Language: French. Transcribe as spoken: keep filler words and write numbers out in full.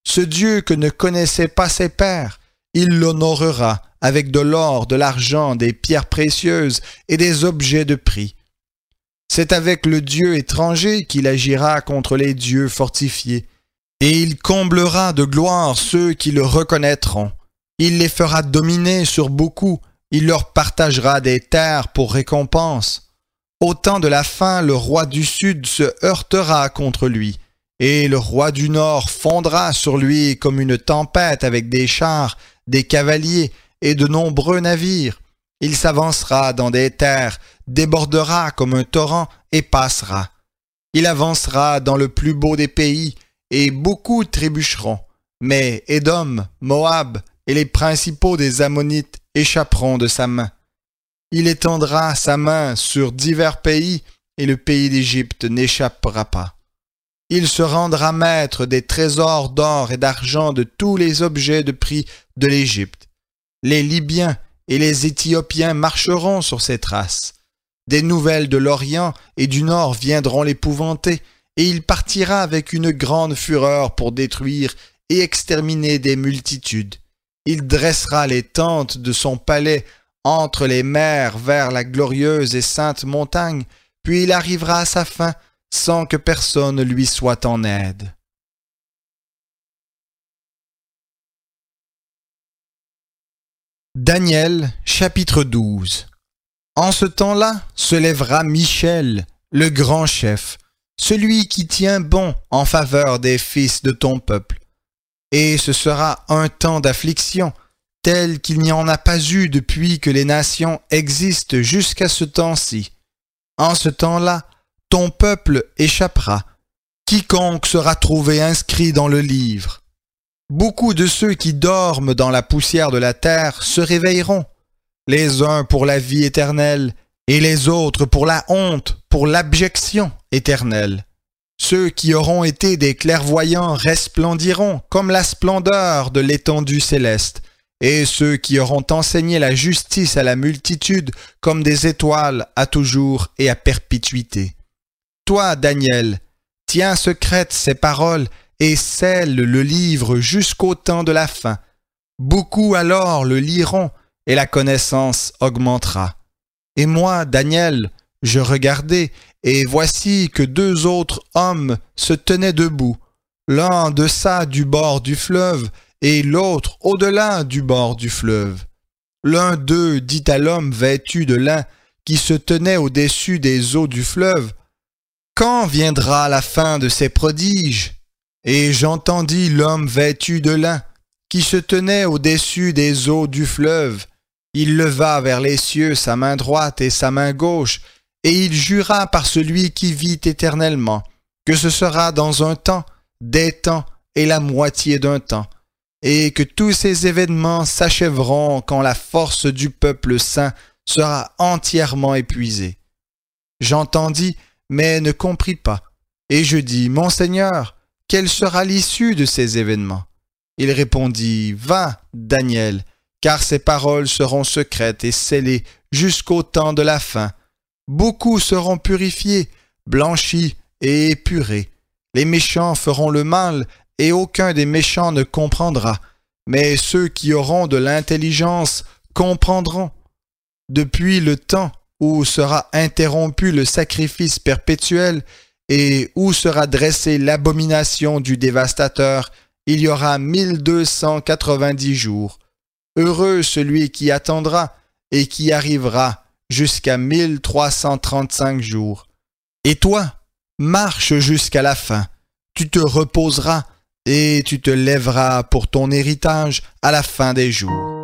ce Dieu que ne connaissaient pas ses pères. Il l'honorera avec de l'or, de l'argent, des pierres précieuses et des objets de prix. C'est avec le Dieu étranger qu'il agira contre les dieux fortifiés, et il comblera de gloire ceux qui le reconnaîtront. Il les fera dominer sur beaucoup, il leur partagera des terres pour récompense. Au temps de la fin, le roi du Sud se heurtera contre lui, et le roi du Nord fondra sur lui comme une tempête avec des chars, des cavaliers et de nombreux navires. Il s'avancera dans des terres, débordera comme un torrent et passera. Il avancera dans le plus beau des pays, et beaucoup trébucheront. Mais Édom, Moab et les principaux des Ammonites échapperont de sa main. Il étendra sa main sur divers pays, et le pays d'Égypte n'échappera pas. Il se rendra maître des trésors d'or et d'argent de tous les objets de prix de l'Égypte. Les Libyens et les Éthiopiens marcheront sur ses traces. Des nouvelles de l'Orient et du Nord viendront l'épouvanter, et il partira avec une grande fureur pour détruire et exterminer des multitudes. Il dressera les tentes de son palais entre les mers vers la glorieuse et sainte montagne, puis il arrivera à sa fin sans que personne lui soit en aide. Daniel, chapitre douze. En ce temps-là se lèvera Michel, le grand chef, celui qui tient bon en faveur des fils de ton peuple. Et ce sera un temps d'affliction, tel qu'il n'y en a pas eu depuis que les nations existent jusqu'à ce temps-ci. En ce temps-là, ton peuple échappera, quiconque sera trouvé inscrit dans le livre. Beaucoup de ceux qui dorment dans la poussière de la terre se réveilleront, les uns pour la vie éternelle, et les autres pour la honte, pour l'abjection éternelle. Ceux qui auront été des clairvoyants resplendiront comme la splendeur de l'étendue céleste, et ceux qui auront enseigné la justice à la multitude comme des étoiles à toujours et à perpétuité. Toi, Daniel, tiens secrètes ces paroles et scelle le livre jusqu'au temps de la fin. Beaucoup alors le liront, et la connaissance augmentera. Et moi, Daniel, je regardai, et voici que deux autres hommes se tenaient debout, l'un en deçà du bord du fleuve, et l'autre au-delà du bord du fleuve. L'un d'eux dit à l'homme vêtu de lin, qui se tenait au-dessus des eaux du fleuve, « Quand viendra la fin de ces prodiges ?» Et j'entendis l'homme vêtu de lin, qui se tenait au-dessus des eaux du fleuve. Il leva vers les cieux sa main droite et sa main gauche, et il jura par celui qui vit éternellement, que ce sera dans un temps, des temps et la moitié d'un temps, et que tous ces événements s'achèveront quand la force du peuple saint sera entièrement épuisée. J'entendis, mais ne compris pas, et je dis, « Mon Seigneur, quelle sera l'issue de ces événements ?» Il répondit, « Va, Daniel, car ces paroles seront secrètes et scellées jusqu'au temps de la fin. Beaucoup seront purifiés, blanchis et épurés. Les méchants feront le mal, et aucun des méchants ne comprendra, mais ceux qui auront de l'intelligence comprendront. Depuis le temps où sera interrompu le sacrifice perpétuel, et où sera dressée l'abomination du dévastateur, il y aura mille deux cent quatre-vingt-dix jours. Heureux celui qui attendra et qui arrivera jusqu'à mille trois cent trente-cinq jours. Et toi, marche jusqu'à la fin. Tu te reposeras et tu te lèveras pour ton héritage à la fin des jours.